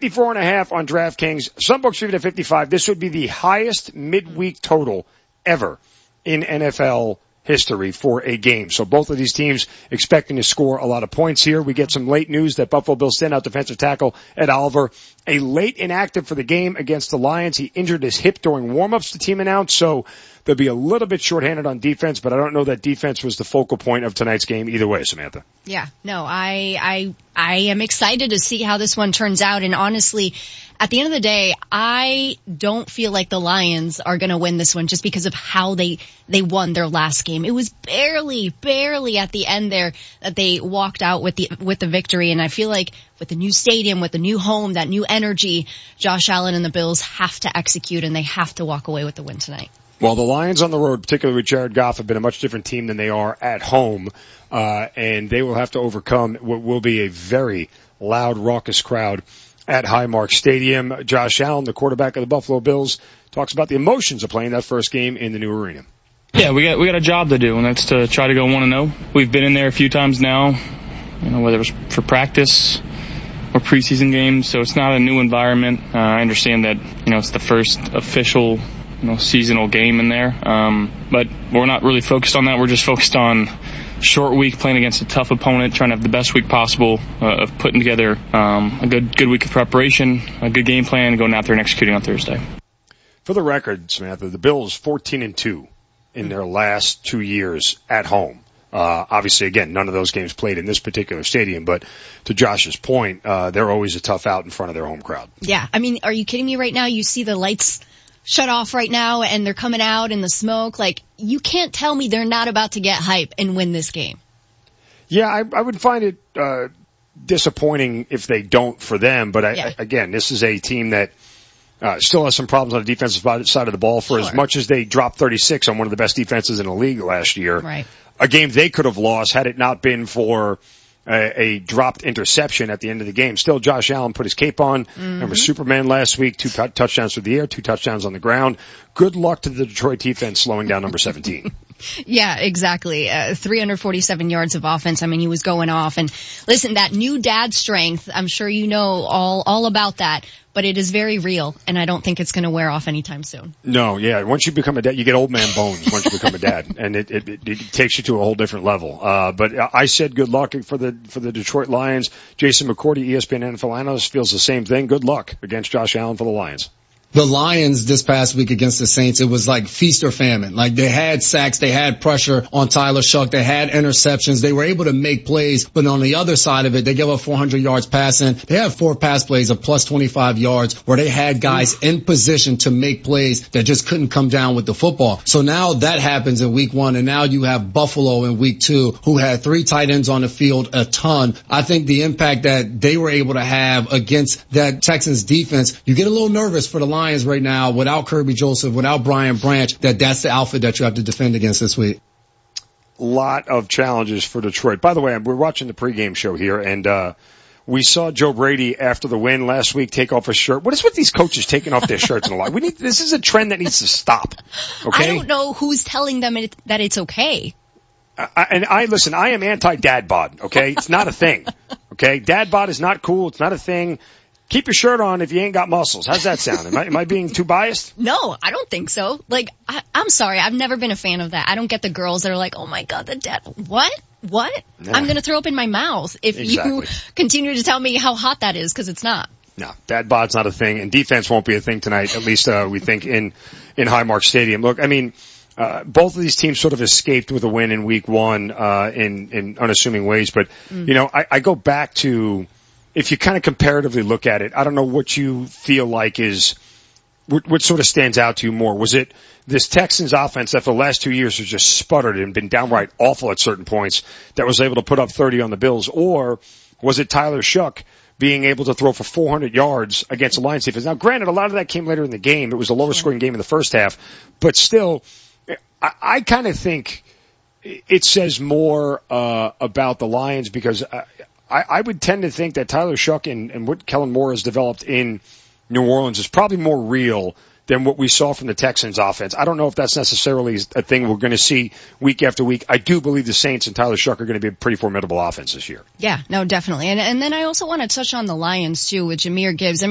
54.5 on DraftKings. Some books are even at 55. This would be the highest midweek total ever in NFL history for a game. So both of these teams expecting to score a lot of points here. We get some late news that Buffalo Bills standout defensive tackle Ed Oliver, a late inactive for the game against the Lions. He injured his hip during warm-ups, the team announced, so they'll be a little bit shorthanded on defense, but I don't know that defense was the focal point of tonight's game either way, Samantha. Yeah, no, I am excited to see how this one turns out, and honestly, at the end of the day, I don't feel like the Lions are going to win this one just because of how they won their last game. It was barely at the end there that they walked out with the victory, and I feel like with the new stadium, with the new home, that new energy, Josh Allen and the Bills have to execute, and they have to walk away with the win tonight. Well, the Lions on the road, particularly with Jared Goff, have been a much different team than they are at home, and they will have to overcome what will be a very loud, raucous crowd at Highmark Stadium. Josh Allen, the quarterback of the Buffalo Bills, talks about the emotions of playing that first game in the new arena. Yeah, we got a job to do, and that's to try to go 1-0. We've been in there a few times now, whether it was for practice or preseason games, so it's not a new environment. I understand that, it's the first official, seasonal game in there, but we're not really focused on that. We're just focused on short week, playing against a tough opponent, trying to have the best week possible of putting together a good week of preparation, a good game plan, going out there and executing on Thursday. For the record, Samantha, the Bills 14-2 in their last 2 years at home. Obviously, again, none of those games played in this particular stadium, but to Josh's point, they're always a tough out in front of their home crowd. Yeah, I mean, are you kidding me right now? You see the lights shut off right now and they're coming out in the smoke. Like, you can't tell me they're not about to get hype and win this game. Yeah, I would find it disappointing if they don't for them, but again, this is a team that still has some problems on the defensive side of the ball for as much as they dropped 36 on one of the best defenses in the league last year. Right. A game they could have lost had it not been for a dropped interception at the end of the game. Still, Josh Allen put his cape on. Remember Superman last week, 2 touchdowns through the air, 2 touchdowns on the ground. Good luck to the Detroit defense slowing down number 17. Yeah, exactly. 347 yards of offense. I mean, he was going off. And listen, that new dad strength, I'm sure you know all about that, but it is very real, and I don't think it's going to wear off anytime soon. No, yeah. Once you become a dad, you get old man bones once you become a dad, and it takes you to a whole different level. But I said good luck for the Detroit Lions. Jason McCourty, ESPN NFL analyst, feels the same thing. Good luck against Josh Allen for the Lions. The Lions this past week against the Saints, it was like feast or famine. Like, they had sacks, they had pressure on Tyler Shuck, they had interceptions, they were able to make plays, but on the other side of it, they gave up 400 yards passing. They had 4 pass plays of plus 25 yards where they had guys in position to make plays that just couldn't come down with the football. So now that happens in week 1, and now you have Buffalo in week 2, who had 3 tight ends on the field, a ton. I think the impact that they were able to have against that Texans defense, you get a little nervous for the Lions right now without Kirby Joseph, without Brian Branch, that's the outfit that you have to defend against this week. Lot of challenges for Detroit. By the way, we're watching the pregame show here, and we saw Joe Brady after the win last week take off his shirt. What is with these coaches taking off their shirts and a lot? This is a trend that needs to stop. Okay? I don't know who's telling them that it's okay. Listen, I am anti-dad bod, okay? It's not a thing, okay? Dad bod is not cool. It's not a thing. Keep your shirt on if you ain't got muscles. How's that sound? Am I being too biased? No, I don't think so. Like, I'm sorry. I've never been a fan of that. I don't get the girls that are like, oh my God, the dad. What? Nah. I'm going to throw up in my mouth if you continue to tell me how hot that is, because it's not. No, dad bod's not a thing, and defense won't be a thing tonight, at least we think in Highmark Stadium. Look, I mean, both of these teams sort of escaped with a win in week 1 in unassuming ways, but, I go back to, if you kind of comparatively look at it, I don't know what you feel like is what sort of stands out to you more. Was it this Texans offense that for the last 2 years has just sputtered and been downright awful at certain points that was able to put up 30 on the Bills? Or was it Tyler Shuck being able to throw for 400 yards against the Lions defense? Now, granted, a lot of that came later in the game. It was a lower scoring game in the first half. But still, I kind of think it says more about the Lions because I would tend to think that Tyler Shuck and what Kellen Moore has developed in New Orleans is probably more real than what we saw from the Texans offense. I don't know if that's necessarily a thing we're going to see week after week. I do believe the Saints and Tyler Shuck are going to be a pretty formidable offense this year. Yeah, no, definitely. And then I also want to touch on the Lions too with Jahmyr Gibbs. I mean,